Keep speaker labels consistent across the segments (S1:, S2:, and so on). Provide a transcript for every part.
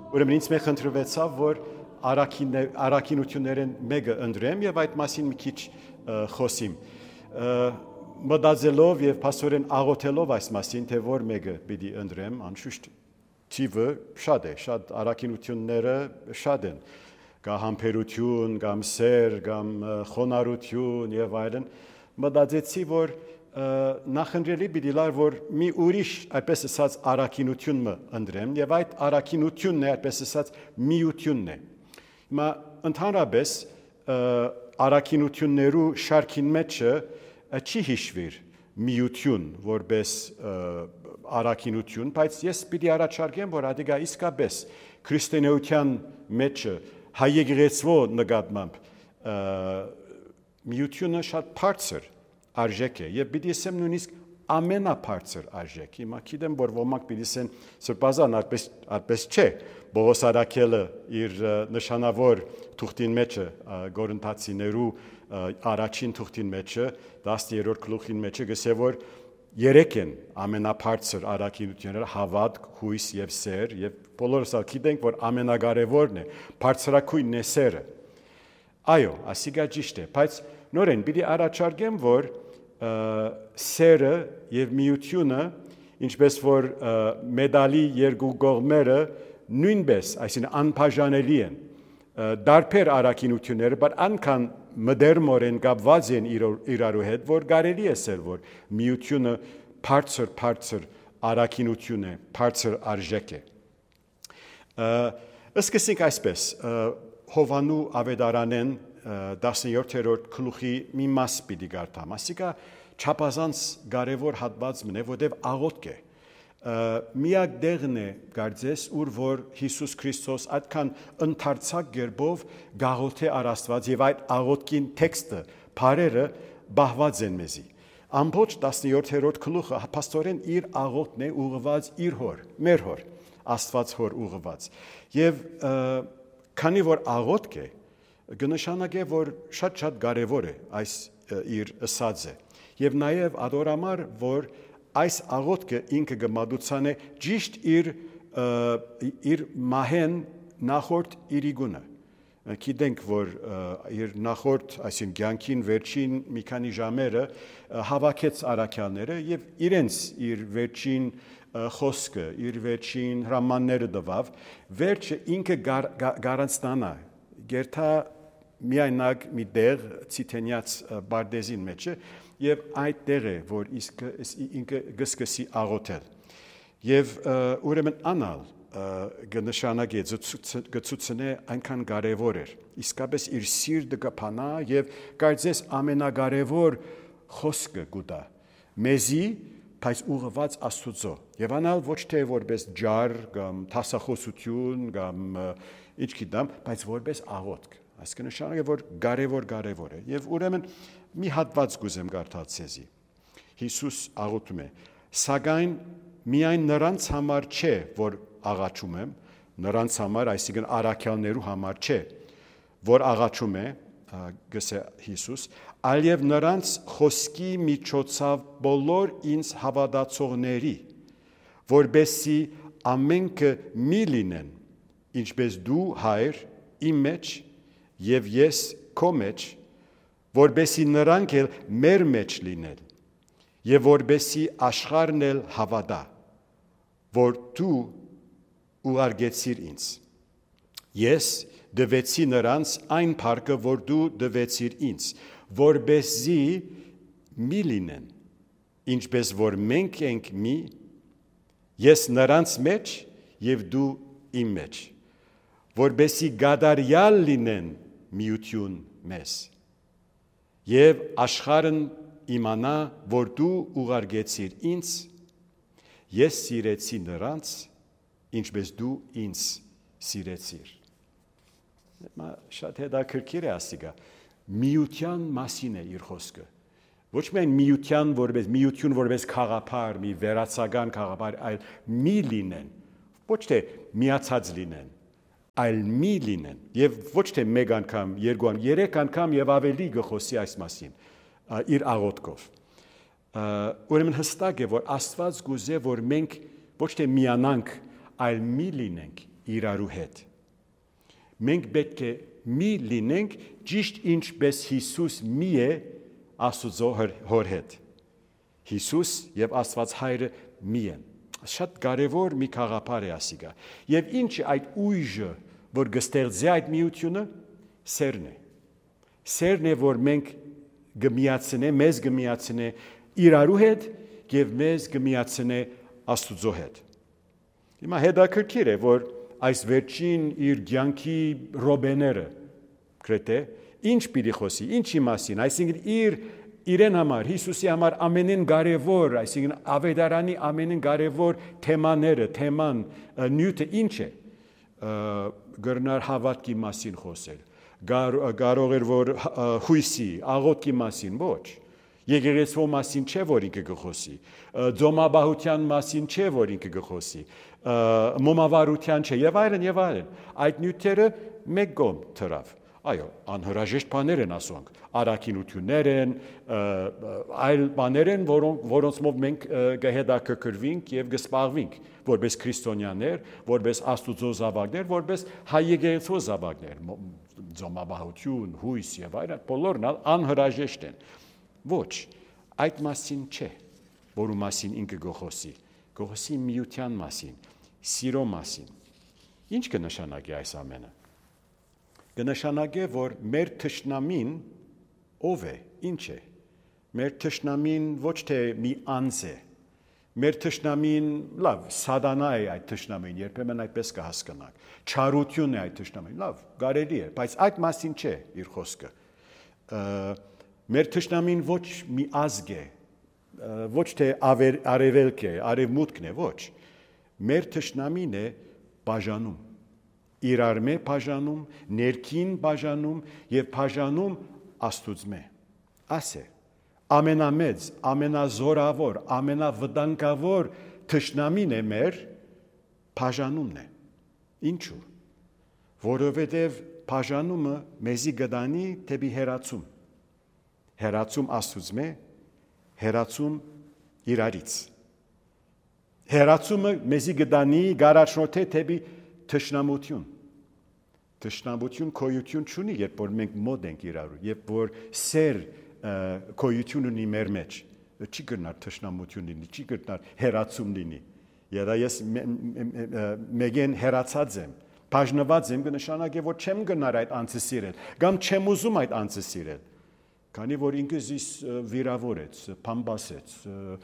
S1: Ուրեմն ինձ մեկ խնդրվեցավ, որ առաքինություններն մեկը ընդրեմ եւ այդ մասին մի քիչ խոսիմ։ Մտածելով եւ փաստորեն աղոթելով այս մասին, թե որ մեկը պիտի ընդրեմ, անշուշտ թիվը շատ է, շատ առաքինությունները շատ են։ Կա համբերություն, կամ սեր, կամ խոնարհություն եւ այլն։ Մտածեցի, որ նախընտրելի պիտի լար, որ մի ուրիշ, այդպես ասած, առաքինություն ընդրեմ եւ այդ առաքինությունն է, այդպես ասած, միությունն է։ Հիմա ընդհանրապես առաքինություններու շարքին մեջը չի հիշվիր միություն որպես առաքինություն, բայց ես պիտի առաջարկեմ, որ ադիգա իսկապես քրիստոնեության մեջը հայ-եկեղեցվո նկատմամբ միությունը շատ բարձր արժեք է եւ պիտի ասեմ նույնիսկ ամենաբարձր արժեք։ Հիմա գիտեմ, որ ոմանք պիտի ասեն սրբազան այդպես չէ։ Պողոս Արաքելը իր նշանավոր թուղթին մեջը Գորընթացիներու առաջին թուղթին մեջը 10-րդ գլուխին մեջը գսե որ երեք են ամենաբարձր առաքինությունները՝ հավատք, հույս եւ սեր, եւ բոլորս գիտենք, որ ամենակարևորն է բարձրակույնն է սերը։ Այո, ասիկա ճիշտ է, բայց նորեն պիտի առաջարկեմ, որ սերը եւ միությունը, ինչպես որ մեդալի երկու կողմերը նույնպես, այսինքն անբաժանելի են, դարբեր առաքինությունները, բայց անկան մդերմորեն կապված են իրարու հետ, որ կարելի է ասել, որ միությունը բարձր առաքինություն է, բարձր արժեք է։ Սկսենք այսպես, Հովանու ավետարանեն 17-րդ գլուխի մի մաս պիտի կարդամ, ասիկա չափազանց կարևոր հատված մնե, որտեղ աղոթք է։ Միակ դեղն է կարծես, ուր որ Հիսուս Քրիստոս այդքան ընդարձակ գերբով գաղութ է առաստված եւ այդ աղոթքին տեքստը, բարերը բահված են մեզի։ Ամբողջ 17-րդ գլուխը փաստորեն իր աղոթքն է ուղղված իր հոր, մեր հոր, Աստված հոր ուղղված։ Եվ քանի որ աղոթք է, կնշանակե, որ շատ կարևոր է այս իր ըսածը։ Եվ նաև ադորամար, որ այս աղոթքը ինքը կմատուցանե ճիշտ իր մահեն նախորդ իրիգունը։ Գիտենք, որ իր նախորդ, այսինքն կյանքին վերջին մի քանի ժամերը հավաքեց առաքյալները եւ իրենց իր վերջին խոսքը, իր վերջին հրամանները տվավ, վերջը ինքը գարանցնանա, գերթա միայնակ մի տեղ ցիտենյաց բարդեզին մեջը եւ այդ տեղը, որ ինքը գսկսի աղոթել։ Եվ ուրեմն անալ կնշանակե գծուցնե այնքան կարևոր էր։ Իսկապես իր սիրտը կփանա եւ կարծես ամենակարևոր խոսքը կուտա մեզի, բայց ուղղված Աստծո։ Եվ անալ ոչ թե որպես ջար կամ տասախոսություն կամ ինչ գիտեմ, բայց որպես աղոթք։ Այսինքն նշանակե, որ կարևոր է։ Եվ ուրեմն մի հատված կուզեմ կարդալ ցեզի։ Հիսուս աղոթում է. «Սակայն միայն նրանց համար չէ, որ աղաչում եմ, նրանց համար, այսինքն առաքյալներու համար չէ, որ աղաչում է, գսե Հիսուս, այլև նրանց խոսքի միջոցով բոլոր ինձ հավատացողների, որբեսի ամենքը մի լինեն, ինչպես դու Հայր իմ մեջ եւ ես քո մեջ, որբեսի նրանք էլ մեր մեջ լինեն, եւ որբեսի աշխարհն էլ հավատա, որ դու ուղարկեցիր ինձ։ Ես դվեցի նրանց այն փառքը, որ դու դվեցիր ինձ, որբեսի մի լինեն, ինչպես որ մենք ենք մի, ես նրանց մեջ եւ դու իմ մեջ, որբեսի գադարյալ լինեն միություն մեզ։ Եվ աշխարհն իմանա, որ դու ուղարկեցիր ինձ, ես սիրեցի նրանց, ինչպես դու ինձ սիրեցիր։ Շատ հետաքրքիր է ասիկա, միության մասին է իր խոսքը։ Ոչ միայն միություն որպես խաղապար, մի վերացական խաղապար, այլ մի լինեն, ոչ թե միացած լինեն, այլ մի լինեն, եւ ոչ թե մեկ անգամ, երկու անգամ, երեք անգամ եւ ավելի գխոսի այս մասին, իր աղոթքով։ Ուրեմն հստակ է, որ Աստված գուզե, որ մենք ոչ թե միանանք, այլ մի լինենք իրարու հետ։ Մենք պետք է մի լինենք ճիշտ ինչպես Հիսուս մի է Աստծո հոր հետ։ Հիսուս եւ Աստված Հայրը մի են։ Շատ կարևոր մի խաղապար է ասիգա։ Եվ ինչ է այդ ուժը, որ կստեղծի այդ միությունը, սերն է։ Սերն է, որ մենք մեզ գմիացնե իրարու հետ եւ մեզ գմիացնե Աստծո հետ։ Հիմա հետաքրքիր է, որ այս վերջին իր ցանկի ռոբեները գրեթե ինչ պիտի խոսի, ինչի մասին, այսինքն իրեն համար, Հիսուսի համար ամենին կարևոր, այսինքն ավետարանի ամենին կարևոր թեման, նյութը ինչ է, գրնար հավատքի մասին խոսել, կարող էր որ հույսի, աղոթքի մասին, ոչ, եկեղեցու մասին չէ, որ ինքը գխոսի, ձոմաբահության մասին չէ, որ ինքը գխոսի, մոմավարության չէ, եւ այլն, այդ նյութերը մեկ կողմ թրավ։ Այո, անհրաժեշտ բաներ են ասոնք, առաքինություններ են, այլ բաներ են, որոնցով մենք կհետաքրքրվենք եւ կսպառվենք, որպես քրիստոնյաներ, որպես Աստծո զավակներ, որպես հայ եկեղեցու զավակներ, ձոմաբահություն, հույս եւ այլն, բոլորն անհրաժեշտ են։ Ոչ, այդ մասին չէ, որու մասին ինքը գողոսի միության մասին, սիրո մասին։ Ինչ կնշանակի այս ամենը։ Կնշանակե, որ մեր թշնամին ով է, ինչ է։ Մեր թշնամին ոչ թե մի անձ է։ Մեր թշնամին, լավ, սատանա է այդ թշնամին, երբեմն այդպես կհասկանանք։ Չարություն է այդ թշնամին, լավ, կարելի է, բայց այդ մասին չէ իր խոսքը։ Մեր թշնամին ոչ մի ազգ է, ոչ թե արևելք է, արևմուտքն է, ոչ։ Մեր թշնամին է բաժանում։ Իրար մե բաժանում, ներքին բաժանում եւ բաժանում Աստուծմե։ Ասե ամենամեծ, ամենազորավոր, ամենավտանգավոր թշնամին է մեր բաժանումն է։ Ինչու՞։ Որովհետեւ բաժանումը մեզի գտանի դեպի հերացում։ Հերացում Աստուծմե, հերացում իրարից։ Հերացումը մեզի գտանի գարաշնորթե դեպի Թշնամություն քոյություն չունի, երբ որ մենք մոտ ենք իրարու, երբ որ սեր քոյություն ունի մեր մեջ, չի կրնար թշնամություն լինի, չի կրնար հերացում լինի։ Եվ ես մեկեն հերացած եմ, բաժնված եմ, կնշանակե, որ չեմ գնար այդ անձը սիրել, կամ չեմ ուզում այդ անձը սիրել։ Քանի որ ինքս իս վիրավորեց, փամբասեց,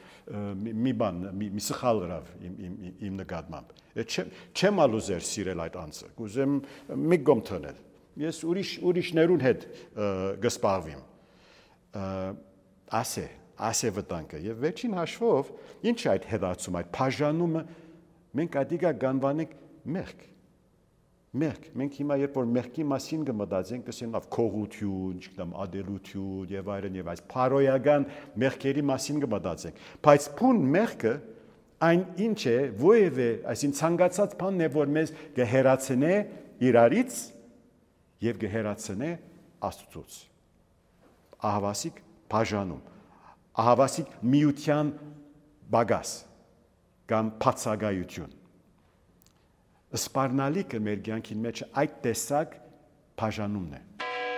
S1: մի սխալ գրավ իմ նկատմամբ։ Չեմ ալուզեր սիրել այդ անձը, կուզեմ մի գոմ թնել։ Ես ուրիշներուն հետ գսպարվիմ։ Ասե վտանգը։ Եվ վերջին հաշվով, ինչ է այդ հետացում, այդ բաժանումը, մենք ադիգա գանվանենք մեղք։ Մենք հիմա երբ որ մեղքի մասին կմտածենք, կսեն լավ քողություն, չգիտեմ, ադելություն եւ այլն եւ այս փարոյական մեղքերի մասին կմտածենք, բայց փուն մեղքը այն ինչ է, ովևէ, այսին ցանկացած բանն է, որ մեզ կհերացնե իրարից եւ կհերացնե Աստծուց։ Ահավասիկ բաժանում, ահավասիկ միության բագաս կամ բացակայություն։ Սպառնալիքը մեր կյանքի մեջ այդ տեսակ բաժանումն է։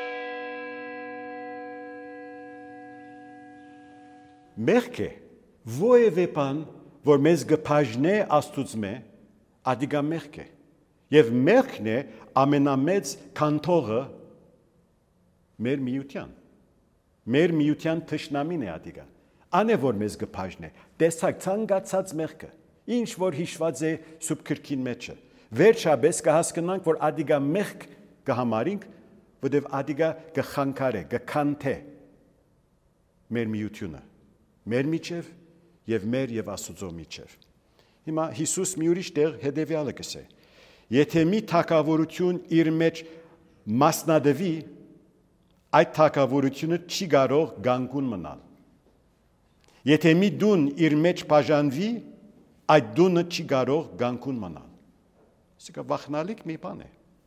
S1: Մեղքը ովևէ բան, որ մեզ կբաժնե Աստուծմե, ադիգա մեղք է։ Եվ մեղքն է ամենամեծ կանթողը մեր միության։ Մեր միության թշնամին է ադիգա։ Ան է որ մեզ կբաժնե։ Տեսակ ցանկացած մեղքը, ինչ որ հիշված է Սուրբ Գրքին մեջը։ Վերջապես կհասկանանք, որ ադիգա մեղք կհամարինք, որտեղ ադիգա կխանգարե, կքանթե մեր միությունը, մեր միջև եւ մեր եւ Աստծո միջև։ Հիմա Հիսուս մի ուրիշ տեղ հետեւյալը կսե. Եթե մի թագավորություն իր մեջ մասնադվի, այդ թագավորությունը չի կարող գանգուն մնալ։ Եթե մի դուն իր մեջ բաժանվի, այդ դունը չի կարող գանգուն մնալ։ Սա վախնալիք մի բան է։